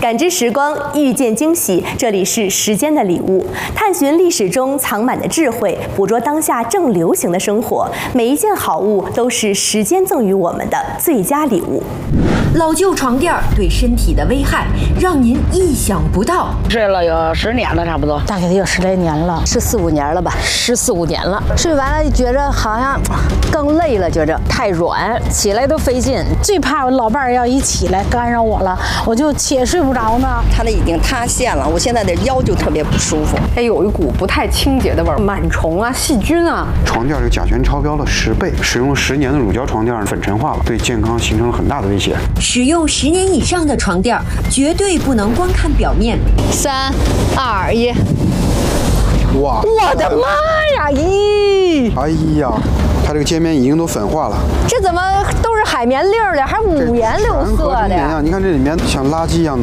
感知时光，遇见惊喜。这里是时间的礼物，探寻历史中藏满的智慧，捕捉当下正流行的生活。每一件好物都是时间赠予我们的最佳礼物。 老旧床垫对身体的危害，让您意想不到。 睡了有10年了，差不多， 大概得有10来年了 ，14、15年了吧 ，14、15年了。 睡完了觉着好像更累了，觉着太软，起来都费劲。 最怕我老伴儿要一起来干扰我了，我就且睡不着呢。 它已经塌陷了，我现在的腰就特别不舒服。 有一股不太清洁的味儿，螨虫啊、细菌啊。 床垫这个甲醛超标了10倍，使用10年的乳胶床垫粉尘化了，对健康形成了很大的威胁。 使用10年以上的床垫，绝对不能光看表面。 3、2、1， 哇！ 我的妈呀！咦！ 哎呀，它这个界面已经都粉化了。 这怎么都是海绵粒儿的，还5颜6色的呀？ 你看这里面像垃圾一样的。